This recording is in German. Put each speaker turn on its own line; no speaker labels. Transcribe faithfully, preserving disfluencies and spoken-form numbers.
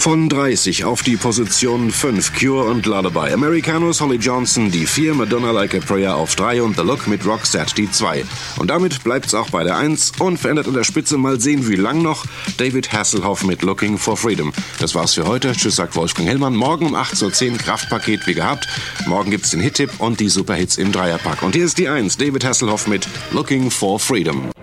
Von dreißig auf die Position fünf, Cure und Lullaby. Americanos, Holly Johnson die vier, Madonna Like a Prayer auf drei und The Look mit Roxette die zwei. Und damit bleibt's auch bei der eins, unverändert an der Spitze, mal sehen wie lang noch, David Hasselhoff mit Looking for Freedom. Das war's für heute. Tschüss, sagt Wolfgang Hellmann. Morgen um acht Uhr zehn Kraftpaket wie gehabt. Morgen gibt's den Hit-Tipp und die Superhits im Dreierpack. Und hier ist die eins, David Hasselhoff mit Looking for Freedom.